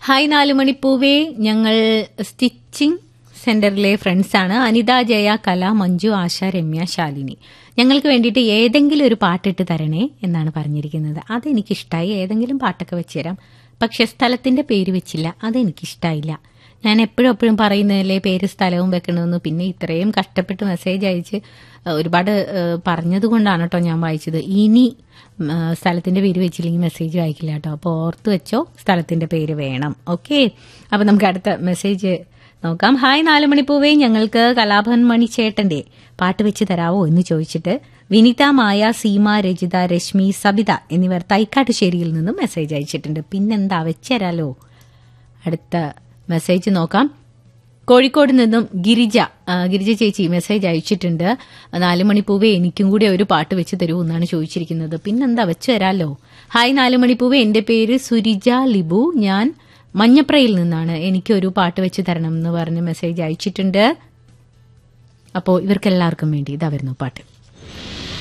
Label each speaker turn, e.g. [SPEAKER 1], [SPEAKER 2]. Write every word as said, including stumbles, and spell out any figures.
[SPEAKER 1] Hi നാലുമണിപ്പൂവേ, ഞങ്ങൾ stitching സെന്ററിലെ ഫ്രണ്ട്സാണ്. അനിത, ജയ, കല, മഞ്ജു, ആശ, രമ്യ, ശാലിനി. ഞങ്ങൾക്ക് വേണ്ടിയിട്ട് ഏതെങ്കിലും ഒരു പാട്ടിട്ട് തരണേ എന്നാണ് പറഞ്ഞിരിക്കുന്നത്. അതെനിക്കിഷ്ടമായി. ഏതെങ്കിലും പാട്ടൊക്കെ വെച്ചുതരാം. പക്ഷെ സ്ഥലത്തിന്റെ പേര് വെച്ചില്ല. അതെനിക്കിഷ്ടായില്ല. ഞാൻ എപ്പോഴും എപ്പോഴും പറയുന്നതല്ലേ പേര് സ്ഥലവും വെക്കണമെന്ന്. പിന്നെ ഇത്രയും കഷ്ടപ്പെട്ട് മെസ്സേജ് അയച്ച് ഒരുപാട് പറഞ്ഞതുകൊണ്ടാണ് കേട്ടോ ഞാൻ വായിച്ചത്. ഇനി സ്ഥലത്തിന്റെ പേര് വെച്ചില്ലെങ്കിൽ മെസ്സേജ് വായിക്കില്ല കേട്ടോ. അപ്പോൾ ഓർത്ത് വെച്ചോ, സ്ഥലത്തിന്റെ പേര് വേണം. ഓക്കെ, അപ്പൊ നമുക്ക് അടുത്ത മെസ്സേജ് നോക്കാം. ഹായ് നാലുമണിപ്പൂവേ, ഞങ്ങൾക്ക് കലാഭവൻ മണി ചേട്ടന്റെ പാട്ട് വെച്ച് തരാവോ എന്ന് ചോദിച്ചിട്ട് വിനിത, മായ, സീമ, രജിത, രശ്മി, സബിത എന്നിവർ തൈക്കാട്ടുശ്ശേരിയിൽ നിന്നും മെസ്സേജ് അയച്ചിട്ടുണ്ട്. പിന്നെന്താ, വെച്ചരാലോ. അടുത്ത മെസ്സേജ് നോക്കാം. കോഴിക്കോട് നിന്നും ഗിരിജ ഗിരിജ ചേച്ചി മെസ്സേജ് അയച്ചിട്ടുണ്ട്. നാലുമണിപ്പൂവേ, എനിക്കും കൂടി ഒരു പാട്ട് വെച്ച് തരൂ എന്നാണ് ചോദിച്ചിരിക്കുന്നത്. പിന്നെന്താ, വെച്ചു തരാലോ. ഹായ് നാലുമണിപ്പൂവേ, എന്റെ പേര് സുരിജ ലിബു, ഞാൻ മഞ്ഞപ്രയിൽ നിന്നാണ്. എനിക്കൊരു പാട്ട് വെച്ച് തരണം എന്ന് പറഞ്ഞ് മെസ്സേജ് അയച്ചിട്ടുണ്ട്. അപ്പോൾ ഇവർക്കെല്ലാവർക്കും വേണ്ടി ഇതാ വരുന്നു പാട്ട്.